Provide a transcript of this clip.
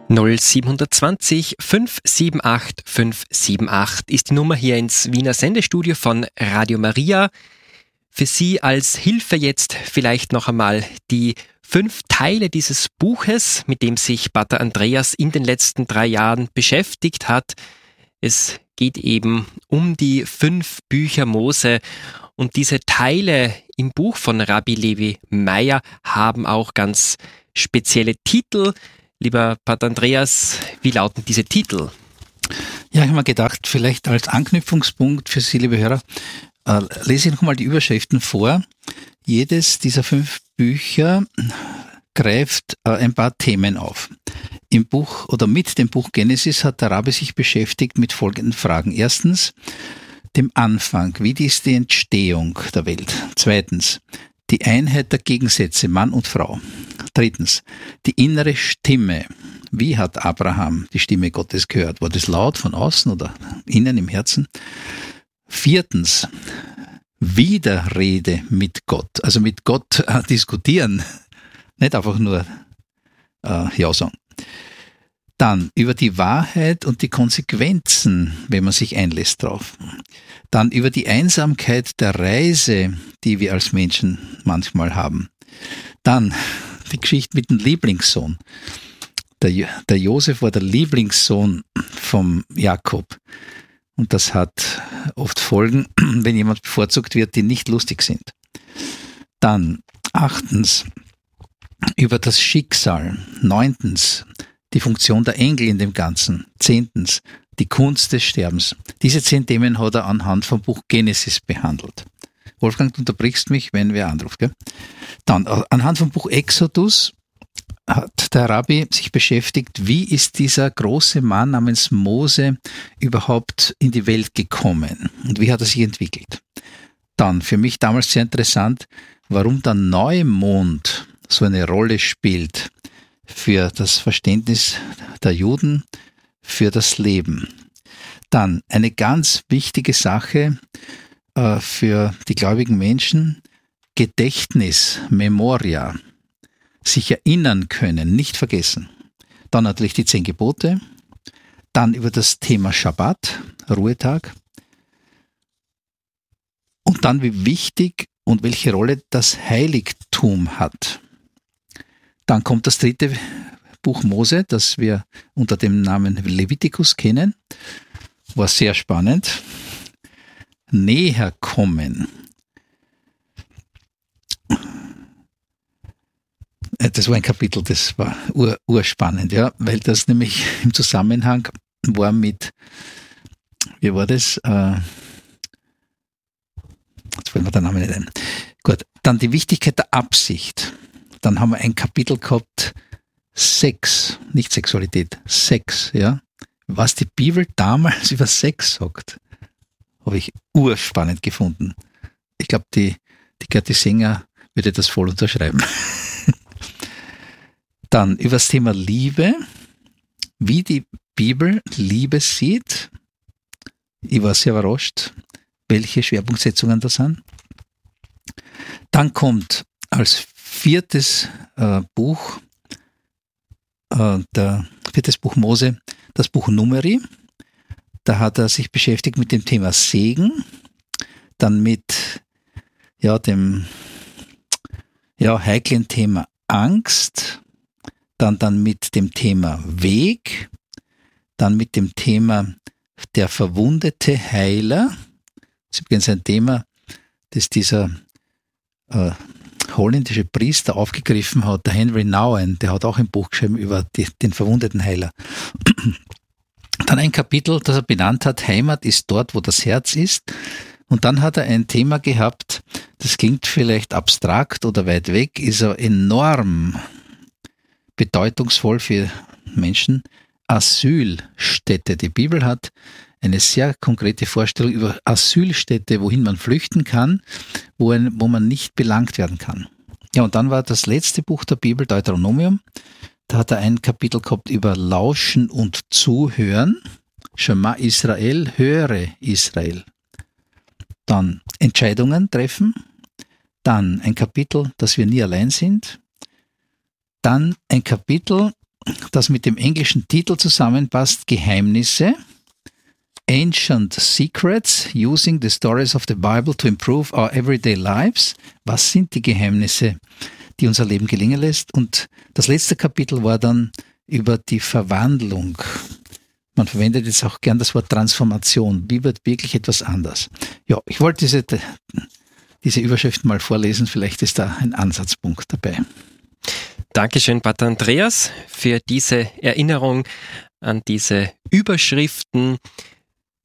0720 578 578 ist die Nummer hier ins Wiener Sendestudio von Radio Maria. Für Sie als Hilfe jetzt vielleicht noch einmal die 5 Teile dieses Buches, mit dem sich Pater Andreas in den letzten 3 Jahren beschäftigt hat. Es geht eben um die 5 Bücher Mose und diese Teile im Buch von Rabbi Levi Meyer haben auch ganz spezielle Titel. Lieber Pater Andreas, wie lauten diese Titel? Ja, ich habe mir gedacht, vielleicht als Anknüpfungspunkt für Sie, liebe Hörer, lese ich nochmal die Überschriften vor. Jedes dieser 5 Bücher greift ein paar Themen auf. Im Buch oder mit dem Buch Genesis hat der Rabbi sich beschäftigt mit folgenden Fragen. Erstens, dem Anfang. Wie ist die Entstehung der Welt? Zweitens, die Einheit der Gegensätze, Mann und Frau. Drittens, die innere Stimme. Wie hat Abraham die Stimme Gottes gehört? War das laut von außen oder innen im Herzen? Viertens, Widerrede mit Gott. Also mit Gott diskutieren, nicht einfach nur Ja sagen. Dann über die Wahrheit und die Konsequenzen, wenn man sich einlässt drauf. Dann über die Einsamkeit der Reise, die wir als Menschen manchmal haben. Dann die Geschichte mit dem Lieblingssohn. Der Josef war der Lieblingssohn vom Jakob. Und das hat oft Folgen, wenn jemand bevorzugt wird, die nicht lustig sind. Dann 8. über das Schicksal. 9. die Funktion der Engel in dem Ganzen. 10. die Kunst des Sterbens. Diese 10 Themen hat er anhand vom Buch Genesis behandelt. Wolfgang, du unterbrichst mich, wenn wer anruft, gell? Dann, anhand vom Buch Exodus hat der Rabbi sich beschäftigt, wie ist dieser große Mann namens Mose überhaupt in die Welt gekommen und wie hat er sich entwickelt. Dann, für mich damals sehr interessant, warum der Neumond so eine Rolle spielt für das Verständnis der Juden, für das Leben. Dann eine ganz wichtige Sache für die gläubigen Menschen, Gedächtnis, Memoria, sich erinnern können, nicht vergessen. Dann natürlich die 10 Gebote, dann über das Thema Schabbat, Ruhetag, und dann wie wichtig und welche Rolle das Heiligtum hat. Dann kommt das 3. Buch Mose, das wir unter dem Namen Levitikus kennen. War sehr spannend. Näher kommen. Das war ein Kapitel, das war urspannend, ja, weil das nämlich im Zusammenhang war mit, wie war das? Jetzt fällt mir der Name nicht ein. Gut, dann die Wichtigkeit der Absicht. Dann haben wir ein Kapitel gehabt, Sex, nicht Sexualität, Sex, ja. Was die Bibel damals über Sex sagt, habe ich urspannend gefunden. Ich glaube, die Gerti Sänger würde das voll unterschreiben. Dann über das Thema Liebe, wie die Bibel Liebe sieht. Ich war sehr überrascht, welche Schwerpunktsetzungen da sind. Dann kommt als 4. Buch, 4. Buch Mose, das Buch Numeri. Da hat er sich beschäftigt mit dem Thema Segen, dann mit dem heiklen Thema Angst, dann mit dem Thema Weg, dann mit dem Thema der verwundete Heiler. Das ist übrigens ein Thema, das dieser holländische Priester aufgegriffen hat, der Henry Nouwen, der hat auch ein Buch geschrieben über den verwundeten Heiler. Dann ein Kapitel, das er benannt hat, Heimat ist dort, wo das Herz ist. Und dann hat er ein Thema gehabt, das klingt vielleicht abstrakt oder weit weg, ist aber enorm bedeutungsvoll für Menschen. Asylstätte. Die Bibel hat eine sehr konkrete Vorstellung über Asylstätte, wohin man flüchten kann, wo man nicht belangt werden kann. Ja, und dann war das letzte Buch der Bibel, Deuteronomium. Da hat er ein Kapitel gehabt über Lauschen und Zuhören. Shema Israel, höre Israel. Dann Entscheidungen treffen. Dann ein Kapitel, dass wir nie allein sind. Dann ein Kapitel, das mit dem englischen Titel zusammenpasst, Geheimnisse, Ancient Secrets, Using the Stories of the Bible to Improve Our Everyday Lives. Was sind die Geheimnisse, die unser Leben gelingen lässt? Und das letzte Kapitel war dann über die Verwandlung. Man verwendet jetzt auch gern das Wort Transformation. Wie wird wirklich etwas anders? Ja, ich wollte diese Überschrift mal vorlesen. Vielleicht ist da ein Ansatzpunkt dabei. Dankeschön, Pater Andreas, für diese Erinnerung an diese Überschriften,